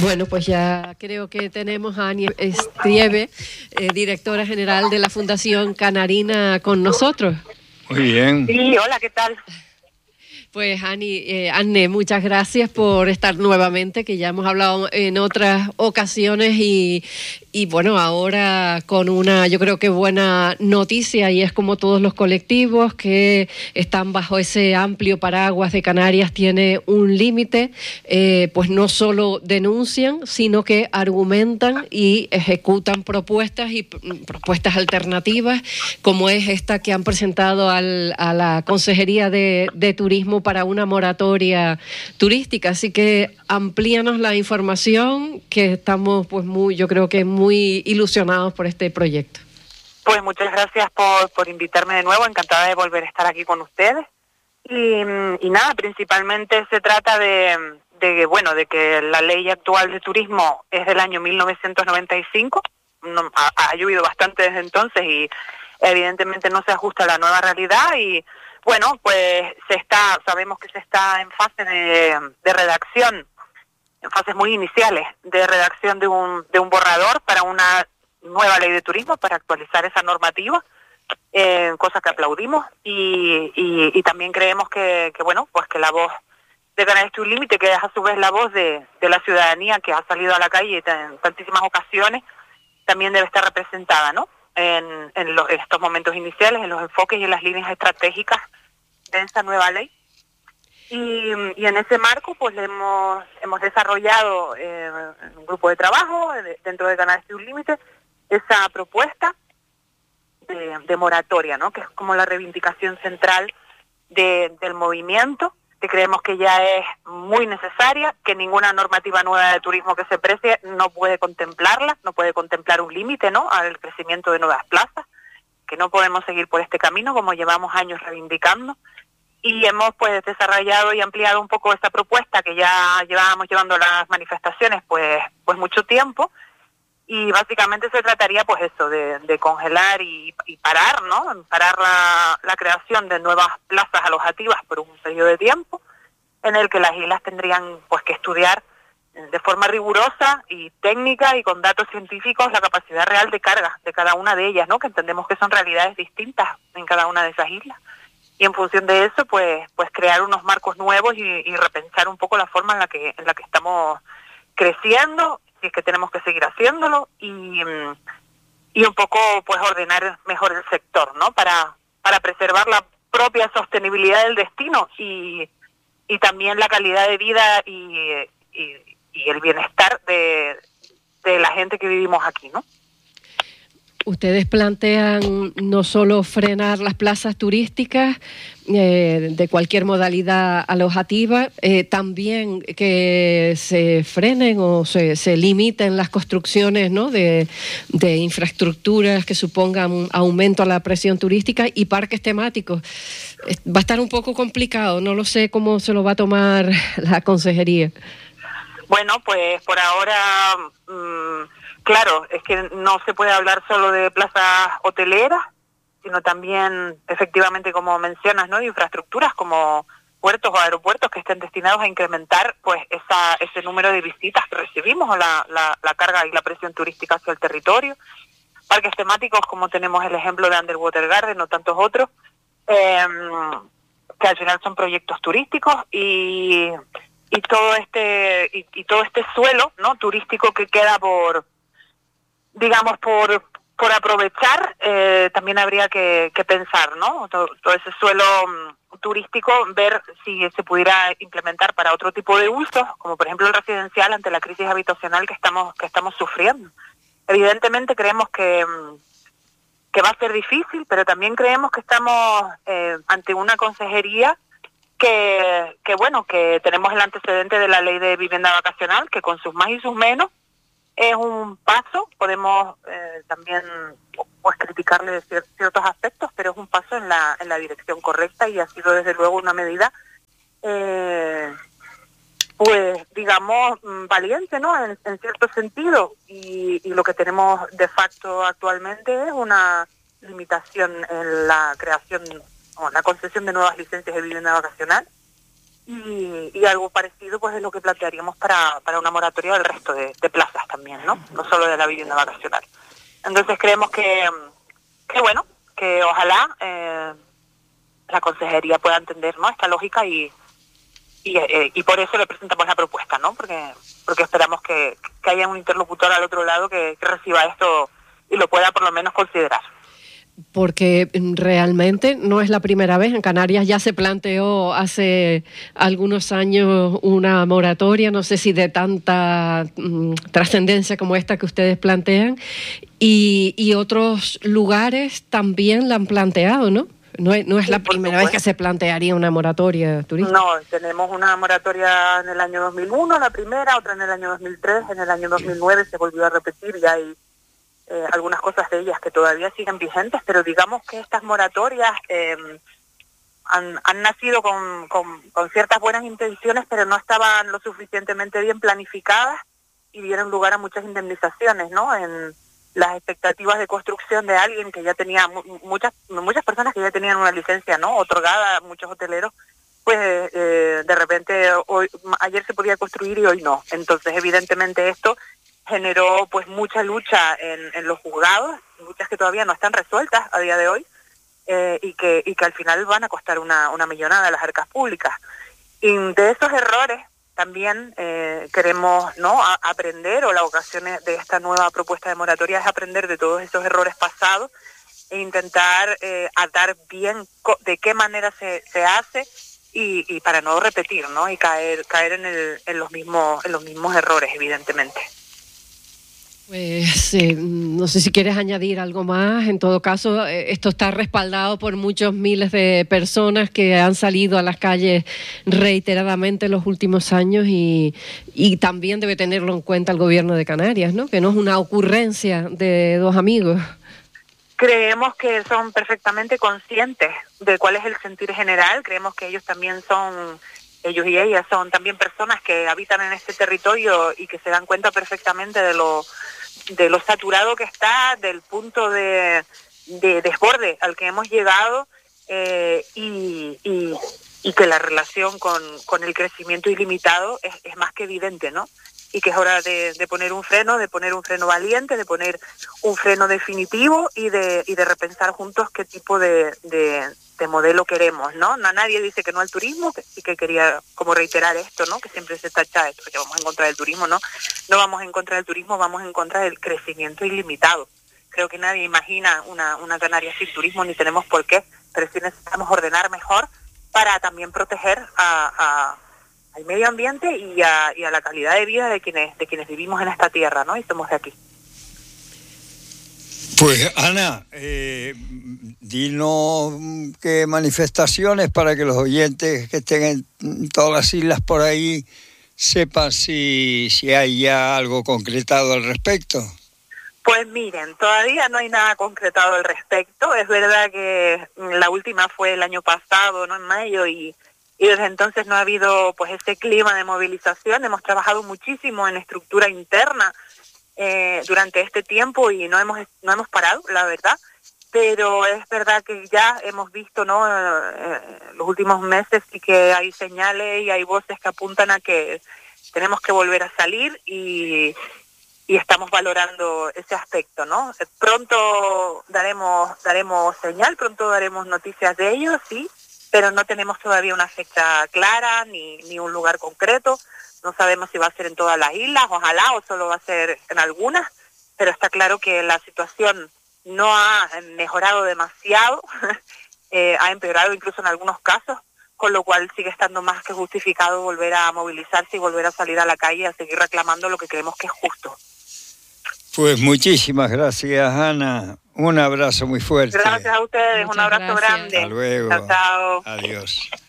Bueno, pues ya creo que tenemos a Ani Estieve, directora general de la Fundación Canarina, con nosotros. Muy bien. Sí, hola, ¿qué tal? Pues Anne, muchas gracias por estar nuevamente, que ya hemos hablado en otras ocasiones y bueno, ahora con una, yo creo que buena noticia, y es como todos los colectivos que están bajo ese amplio paraguas de Canarias tiene un límite, pues no solo denuncian, sino que argumentan y ejecutan propuestas y propuestas alternativas, como es esta que han presentado a la Consejería de Turismo para una moratoria turística. Así que amplíanos la información, que estamos pues yo creo que muy ilusionados por este proyecto. Pues muchas gracias por invitarme de nuevo, encantada de volver a estar aquí con ustedes. Y nada, principalmente se trata de que la ley actual de turismo es del año 1995, ha llovido bastante desde entonces y evidentemente no se ajusta a la nueva realidad y bueno, pues sabemos que se está en fase de redacción, en fases muy iniciales de redacción de un borrador para una nueva ley de turismo, para actualizar esa normativa, cosa que aplaudimos y también creemos que la voz de Canarias Sin Límite, que es a su vez la voz de la ciudadanía que ha salido a la calle en tantísimas ocasiones, también debe estar representada, ¿no? En estos momentos iniciales, en los enfoques y en las líneas estratégicas de esa nueva ley. Y en ese marco pues hemos desarrollado en un grupo de trabajo dentro de Canarias Sin Límite esa propuesta de moratoria, ¿no? Que es como la reivindicación central del movimiento, que creemos que ya es muy necesaria, que ninguna normativa nueva de turismo que se precie no puede contemplarla, no puede contemplar un límite, ¿no?, al crecimiento de nuevas plazas, que no podemos seguir por este camino como llevamos años reivindicando. Y hemos pues desarrollado y ampliado un poco esta propuesta que ya llevábamos llevando las manifestaciones pues mucho tiempo, y básicamente se trataría pues eso, de congelar y parar, ¿no? Parar la creación de nuevas plazas alojativas por un periodo de tiempo en el que las islas tendrían pues que estudiar de forma rigurosa y técnica y con datos científicos la capacidad real de carga de cada una de ellas, ¿no? Que entendemos que son realidades distintas en cada una de esas islas. Y en función de eso, pues crear unos marcos nuevos y repensar un poco la forma en la que estamos creciendo, si es que tenemos que seguir haciéndolo, y un poco pues ordenar mejor el sector, ¿no? Para preservar la propia sostenibilidad del destino y también la calidad de vida y el bienestar de la gente que vivimos aquí, ¿no? Ustedes plantean no solo frenar las plazas turísticas de cualquier modalidad alojativa, también que se frenen o se limiten las construcciones, ¿no?, de infraestructuras que supongan aumento a la presión turística y parques temáticos. Va a estar un poco complicado, no lo sé cómo se lo va a tomar la Consejería. Bueno, pues por ahora... Claro, es que no se puede hablar solo de plazas hoteleras, sino también, efectivamente, como mencionas, ¿no?, de infraestructuras como puertos o aeropuertos que estén destinados a incrementar pues ese número de visitas que recibimos, o la carga y la presión turística hacia el territorio. Parques temáticos, como tenemos el ejemplo de Underwater Garden o tantos otros, que al final son proyectos turísticos y todo este suelo, ¿no?, turístico que queda por aprovechar, también habría que pensar, ¿no? Todo ese suelo turístico, ver si se pudiera implementar para otro tipo de usos, como por ejemplo el residencial, ante la crisis habitacional que estamos sufriendo. Evidentemente creemos que va a ser difícil, pero también creemos que estamos ante una consejería que tenemos el antecedente de la ley de vivienda vacacional, que con sus más y sus menos es un paso. Podemos también pues criticarle ciertos aspectos, pero es un paso en la dirección correcta y ha sido desde luego una medida pues digamos valiente, ¿no?, en cierto sentido, y lo que tenemos de facto actualmente es una limitación en la creación o la concesión de nuevas licencias de vivienda vacacional, y algo parecido pues es lo que plantearíamos para una moratoria del resto de plazas también, ¿no? No solo de la vivienda vacacional. Entonces creemos que bueno, que ojalá la consejería pueda entender, ¿no?, esta lógica y por eso le presentamos la propuesta, ¿no? Porque esperamos que haya un interlocutor al otro lado que reciba esto y lo pueda por lo menos considerar. Porque realmente no es la primera vez. En Canarias ya se planteó hace algunos años una moratoria, no sé si de tanta trascendencia como esta que ustedes plantean, y otros lugares también la han planteado, ¿no? No es la primera vez que se plantearía una moratoria turística. No, tenemos una moratoria en el año 2001, la primera, otra en el año 2003, en el año 2009 se volvió a repetir y hay algunas cosas de ellas que todavía siguen vigentes, pero digamos que estas moratorias han nacido con ciertas buenas intenciones, pero no estaban lo suficientemente bien planificadas y dieron lugar a muchas indemnizaciones, ¿no? En las expectativas de construcción de alguien que ya tenía, muchas personas que ya tenían una licencia, ¿no?, otorgada, muchos hoteleros, pues de repente ayer se podía construir y hoy no. Entonces, evidentemente esto generó pues mucha lucha en los juzgados, muchas que todavía no están resueltas a día de hoy, y que al final van a costar una millonada a las arcas públicas. Y de esos errores también queremos, ¿no?, aprender, o la ocasión de esta nueva propuesta de moratoria es aprender de todos esos errores pasados e intentar atar bien de qué manera se hace y para no repetir, ¿no?, y caer en los mismos errores, evidentemente. Pues no sé si quieres añadir algo más. En todo caso, esto está respaldado por muchos miles de personas que han salido a las calles reiteradamente en los últimos años y también debe tenerlo en cuenta el gobierno de Canarias, ¿no? Que no es una ocurrencia de dos amigos. Creemos que son perfectamente conscientes de cuál es el sentir general. Creemos que ellos y ellas son también personas que habitan en este territorio y que se dan cuenta perfectamente de lo saturado que está, del punto de desborde al que hemos llegado, y que la relación con el crecimiento ilimitado es más que evidente, ¿no? Y que es hora de poner un freno valiente, de poner un freno definitivo y de repensar juntos qué tipo de modelo queremos, ¿no? Nadie dice que no al turismo, y que quería como reiterar esto, ¿no?, que siempre se tacha esto, que vamos en contra del turismo, ¿no? No vamos en contra del turismo, vamos en contra del crecimiento ilimitado. Creo que nadie imagina una Canarias sin turismo, ni tenemos por qué, pero sí necesitamos ordenar mejor para también proteger al medio ambiente y a la calidad de vida de quienes vivimos en esta tierra, ¿no?, y somos de aquí. Pues Ana, dinos qué manifestaciones para que los oyentes que estén en todas las islas por ahí sepan si hay ya algo concretado al respecto. Pues miren, todavía no hay nada concretado al respecto. Es verdad que la última fue el año pasado, ¿no?, en mayo, y desde entonces no ha habido pues ese clima de movilización. Hemos trabajado muchísimo en estructura interna durante este tiempo y no hemos parado, la verdad, pero es verdad que ya hemos visto, ¿no?, los últimos meses, y que hay señales y hay voces que apuntan a que tenemos que volver a salir y estamos valorando ese aspecto, ¿no? Pronto daremos señal, pronto daremos noticias de ello, sí, pero no tenemos todavía una fecha clara ni un lugar concreto. No sabemos si va a ser en todas las islas, ojalá, o solo va a ser en algunas, pero está claro que la situación no ha mejorado demasiado, ha empeorado incluso en algunos casos, con lo cual sigue estando más que justificado volver a movilizarse y volver a salir a la calle a seguir reclamando lo que creemos que es justo. Pues muchísimas gracias, Ana. Un abrazo muy fuerte. Gracias a ustedes, Muchas un abrazo gracias. grande. Hasta luego. Chao, chao. Adiós.